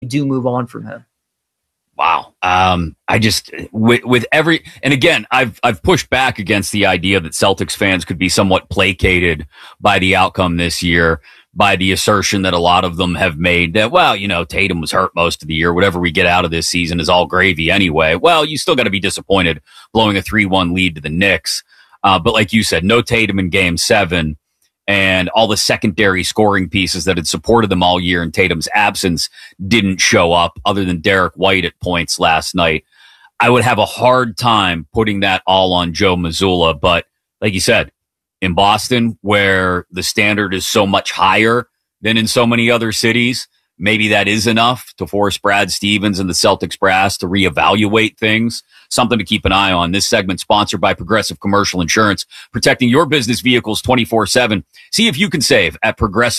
do move on from him. Wow. I just, with every, and again, I've pushed back against the idea that Celtics fans could be somewhat placated by the outcome this year, by the assertion that a lot of them have made that, well, Tatum was hurt most of the year. Whatever we get out of this season is all gravy anyway. Well, you still got to be disappointed blowing a 3-1 lead to the Knicks. But like you said, no Tatum in Game 7. And all the secondary scoring pieces that had supported them all year in Tatum's absence didn't show up, other than Derek White at points last night. I would have a hard time putting that all on Joe Mazzulla. But like you said, in Boston, where the standard is so much higher than in so many other cities, maybe that is enough to force Brad Stevens and the Celtics brass to reevaluate things. Something to keep an eye on. This segment sponsored by Progressive Commercial Insurance, protecting your business vehicles 24/7. See if you can save at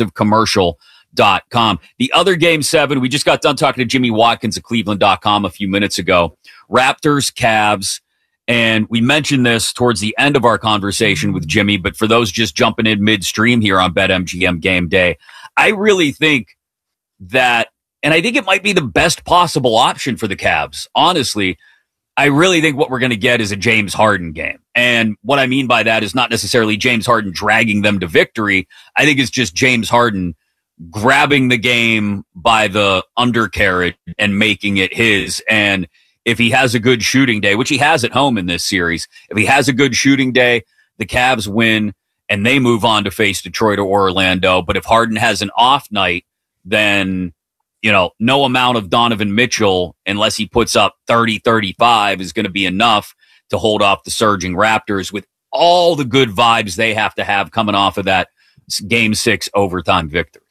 progressivecommercial.com. The other Game 7, we just got done talking to Jimmy Watkins of Cleveland.com a few minutes ago. Raptors, Cavs, and we mentioned this towards the end of our conversation with Jimmy, but for those just jumping in midstream here on BetMGM Game Day, I really think that, and I think it might be the best possible option for the Cavs, honestly. I really think what we're going to get is a James Harden game. And what I mean by that is not necessarily James Harden dragging them to victory. I think it's just James Harden grabbing the game by the undercarriage and making it his. And if he has a good shooting day, which he has at home in this series, if he has a good shooting day, the Cavs win and they move on to face Detroit or Orlando. But if Harden has an off night, then no amount of Donovan Mitchell, unless he puts up 30-35, is going to be enough to hold off the surging Raptors with all the good vibes they have to have coming off of that Game 6 overtime victory.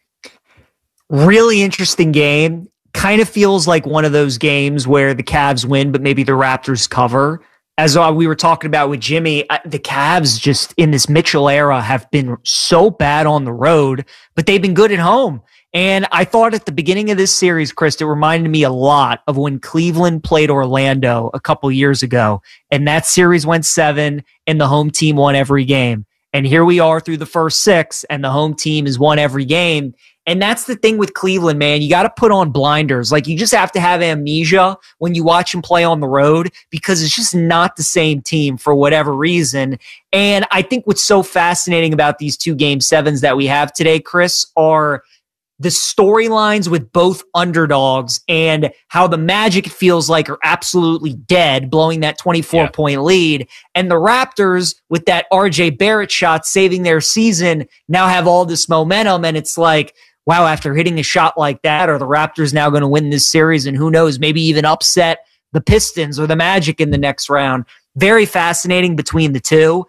Really interesting game. Kind of feels like one of those games where the Cavs win, but maybe the Raptors cover. As we were talking about with Jimmy, the Cavs just in this Mitchell era have been so bad on the road, but they've been good at home. And I thought at the beginning of this series, Chris, it reminded me a lot of when Cleveland played Orlando a couple years ago. And that series went 7 and the home team won every game. And here we are through the first 6 and the home team has won every game. And that's the thing with Cleveland, man. You got to put on blinders. Like, you just have to have amnesia when you watch them play on the road, because it's just not the same team for whatever reason. And I think what's so fascinating about these 2 Game 7s that we have today, Chris, are the storylines with both underdogs and how the Magic, it feels like, are absolutely dead, blowing that 24-point lead. And the Raptors, with that RJ Barrett shot saving their season, now have all this momentum. And it's like, wow, after hitting a shot like that, are the Raptors now going to win this series? And who knows, maybe even upset the Pistons or the Magic in the next round. Very fascinating between the two.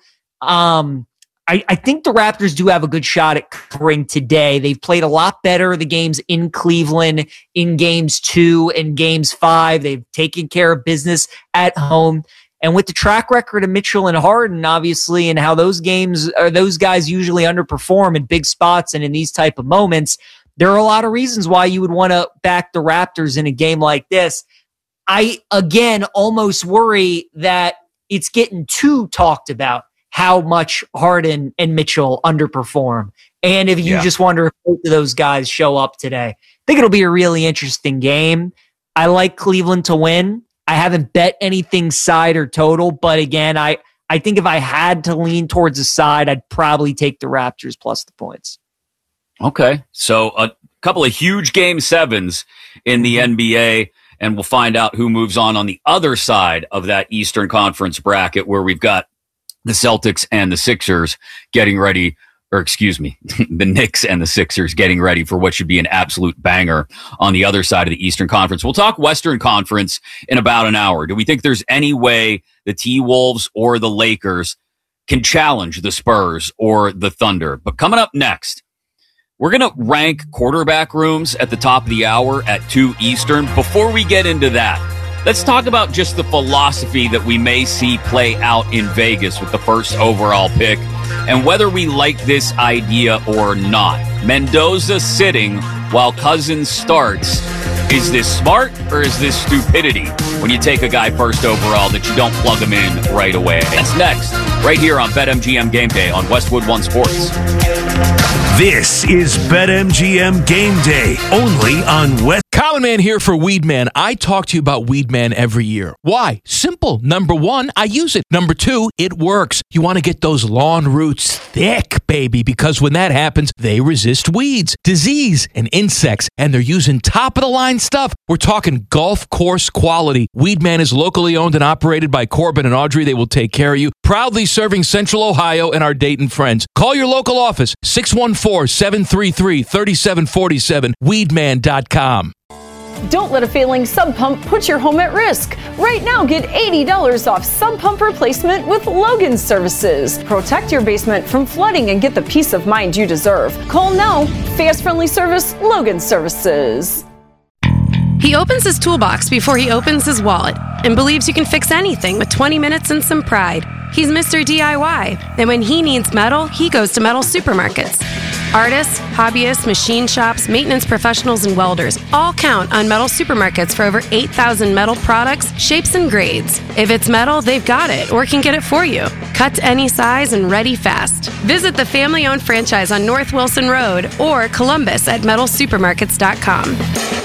I think the Raptors do have a good shot at covering today. They've played a lot better the games in Cleveland in Games 2 and Games 5. They've taken care of business at home. And with the track record of Mitchell and Harden, obviously, and how those guys usually underperform in big spots and in these type of moments, there are a lot of reasons why you would want to back the Raptors in a game like this. I, again, almost worry that it's getting too talked about how much Harden and Mitchell underperform. And if you just wonder if both of those guys show up today, I think it'll be a really interesting game. I like Cleveland to win. I haven't bet anything side or total, but again, I think if I had to lean towards a side, I'd probably take the Raptors plus the points. Okay. So a couple of huge Game 7s in the NBA, and we'll find out who moves on the other side of that Eastern Conference bracket, where we've got the Celtics and the Sixers getting ready, or excuse me, the Knicks and the Sixers getting ready for what should be an absolute banger on the other side of the Eastern Conference. We'll talk Western Conference in about an hour. Do we think there's any way the T-Wolves or the Lakers can challenge the Spurs or the Thunder? But coming up next, we're going to rank quarterback rooms at the top of the hour at 2 Eastern. Before we get into that, let's talk about just the philosophy that we may see play out in Vegas with the first overall pick and whether we like this idea or not. Mendoza sitting while Cousins starts. Is this smart or is this stupidity when you take a guy first overall that you don't plug him in right away? That's next, right here on BetMGM Game Day on Westwood One Sports. This is BetMGM Game Day, only on West. Common Man here for Weed Man. I talk to you about Weed Man every year. Why? Simple. Number one, I use it. Number two, it works. You want to get those lawn roots thick, baby, because when that happens, they resist weeds, disease, and insects, and they're using top-of-the-line stuff. We're talking golf course quality. Weed Man is locally owned and operated by Corbin and Audrey. They will take care of you. Proudly serving Central Ohio and our Dayton friends. Call your local office, 614-733-3747, weedman.com. Don't let a failing sump pump put your home at risk. Right now, get $80 off sump pump replacement with Logan Services. Protect your basement from flooding and get the peace of mind you deserve. Call now. Fast, friendly service, Logan Services. He opens his toolbox before he opens his wallet and believes you can fix anything with 20 minutes and some pride. He's Mr. DIY, and when he needs metal, he goes to Metal Supermarkets. Artists, hobbyists, machine shops, maintenance professionals, and welders all count on Metal Supermarkets for over 8,000 metal products, shapes, and grades. If it's metal, they've got it or can get it for you. Cut to any size and ready fast. Visit the family-owned franchise on North Wilson Road or Columbus at metalsupermarkets.com.